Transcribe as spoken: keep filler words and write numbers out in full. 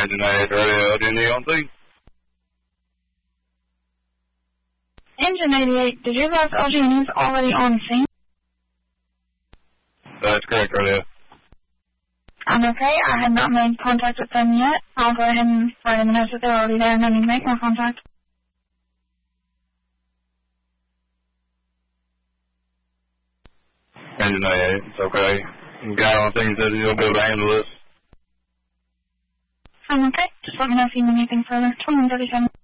Engine eight radio, do you need on scene? Engine eighty-eight, did you realize L G N is already on scene? That's correct, radio. I'm okay. I have not made contact with them yet. I'll go ahead and write them a note that they're already there and I need to make more contact. Engine eighty-eight, it's okay. The guy on scene said he'll be able to handle this. I'm okay. Just let me know if you need anything further. twenty-one thirty-seven.